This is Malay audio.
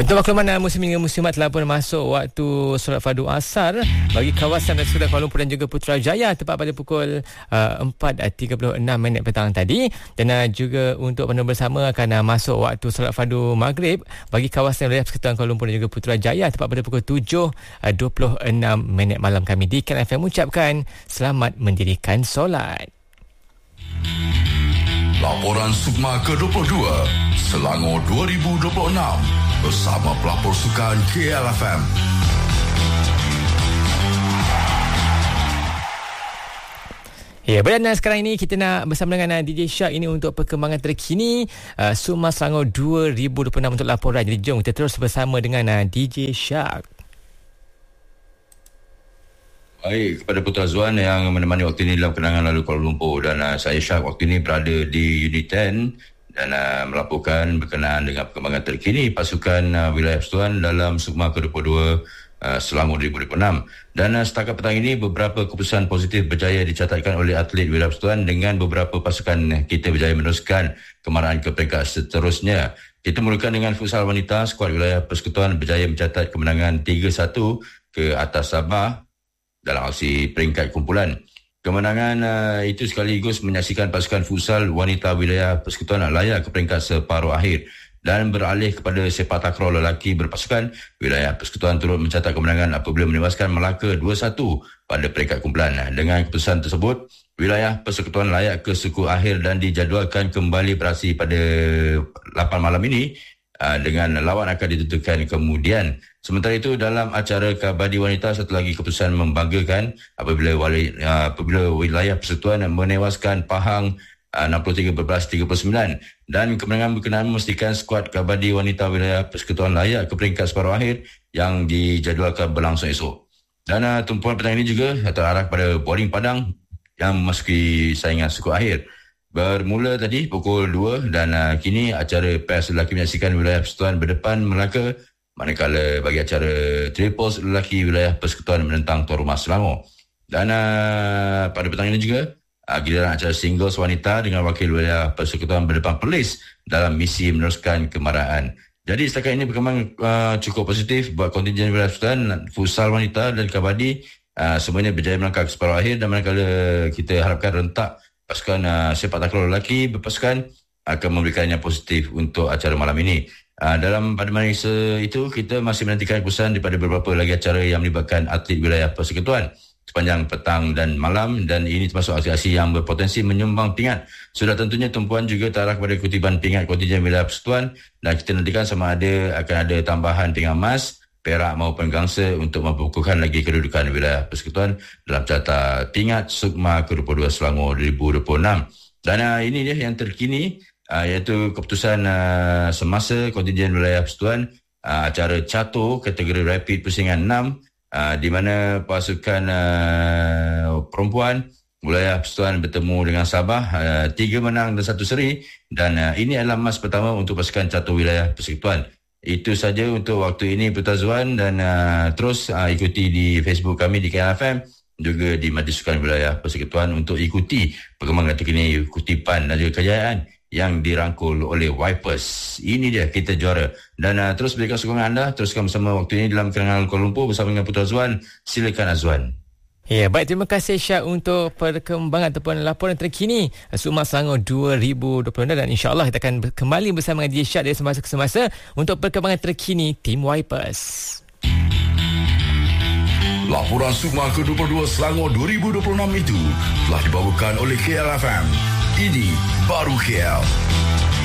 Untuk makluman muslimin dan muslimat telah pun masuk waktu solat fardu asar bagi kawasan dan sekitar Kuala Lumpur dan juga Putrajaya tepat pada pukul 4.36 petang tadi. Dan juga untuk anda bersama akan masuk waktu solat fardu maghrib bagi kawasan wilayah persekitaran Kuala Lumpur dan juga Putrajaya tepat pada pukul 7.26 malam. Kami di KL FM ucapkan selamat mendirikan solat. Laporan Sukma ke-22 Selangor 2026 bersama pelapor sukan KLFM. Ya, dan sekarang ini kita nak bersama dengan DJ Shark ini untuk perkembangan terkini Sukma Selangor 2026 untuk laporan. Jadi jom kita terus bersama dengan DJ Shark. Baik, kepada Putra Zuan yang menemani waktu ini dalam kenangan lalu Kuala Lumpur, dan saya Syak waktu ini berada di Unit 10 dan melaporkan berkenaan dengan perkembangan terkini pasukan wilayah persekutuan dalam Sukma ke-22 Selangor 2026. Dan setakat petang ini beberapa keputusan positif berjaya dicatatkan oleh atlet wilayah persekutuan dengan beberapa pasukan kita berjaya meneruskan kemarahan ke peringkat seterusnya. Kita mulakan dengan futsal wanita. Skuad wilayah persekutuan berjaya mencatat kemenangan 3-1 ke atas Sabah dalam aksi peringkat kumpulan. Kemenangan itu sekaligus menyaksikan pasukan futsal wanita wilayah persekutuan layak ke peringkat separuh akhir, dan beralih kepada sepak takraw lelaki berpasukan. Wilayah persekutuan turut mencatat kemenangan apabila menewaskan Melaka 2-1 pada peringkat kumpulan. Dengan keputusan tersebut, wilayah persekutuan layak ke suku akhir dan dijadualkan kembali beraksi pada 8 malam ini dengan lawan akan ditentukan kemudian. Sementara itu, dalam acara kabadi wanita, satu lagi keputusan membanggakan apabila wilayah persekutuan menewaskan Pahang 63-39, dan kemenangan berkenaan memastikan skuad kabadi wanita wilayah persekutuan layak ke peringkat separuh akhir yang dijadualkan berlangsung esok. Dan tumpuan petang ini juga terarah pada boarding Padang yang memasuki saingan suku akhir. Bermula tadi pukul 2 dan kini acara pers lelaki menyaksikan wilayah persekutuan berdepan Melaka, manakala bagi acara triples lelaki wilayah persekutuan menentang tuan rumah Selangor. Dan pada petang ini juga giliran acara singles wanita dengan wakil wilayah persekutuan berdepan Perlis dalam misi meneruskan kemarahan. Jadi setakat ini perkembangan cukup positif buat kontingen wilayah persekutuan, futsal wanita dan kabadi. Semuanya berjaya melangkah ke separuh akhir, dan manakala kita harapkan rentak pasukan sepak takraw lelaki berpasukan akan memberikan yang positif untuk acara malam ini. Dalam pada masa itu, kita masih menantikan keputusan daripada beberapa lagi acara yang melibatkan atlet wilayah persekutuan sepanjang petang dan malam, dan ini termasuk aksi-aksi yang berpotensi menyumbang pingat. Sudah tentunya tumpuan juga terarah kepada kutipan pingat kontingen wilayah persekutuan, dan kita nantikan sama ada akan ada tambahan pingat emas, perak maupun gangsa untuk memperkukuhkan lagi kedudukan wilayah persekutuan dalam carta pingat Sukma ke-22 Selangor 2026. Dan ini dia yang terkini, iaitu keputusan semasa kontingen wilayah persekutuan acara catur kategori rapid pusingan 6, di mana pasukan perempuan wilayah persekutuan bertemu dengan Sabah, 3 menang dan 1 seri, dan ini adalah emas pertama untuk pasukan catur wilayah persekutuan. Itu saja untuk waktu ini Putra Zuan, dan terus ikuti di Facebook kami di KLFM, juga di Majlis Sukan Wilayah Persekutuan untuk ikuti perkembangan terkini, kutipan dan juga kejayaan yang dirangkul oleh Wipers. Ini dia, kita juara. Dan terus berikan sokongan anda, teruskan bersama waktu ini dalam kenangan Kuala Lumpur bersama dengan Putra Zuan. Silakan Azwan. Ya, baik, terima kasih Syak untuk perkembangan ataupun laporan terkini Sukma Selangor 2026, dan insya-Allah kita akan kembali bersama dengan DJ Syak dari semasa ke semasa untuk perkembangan terkini tim Wipers. Laporan Sukma ke-22 Selangor 2026 itu telah dibawakan oleh KLFM. Ini baru KL.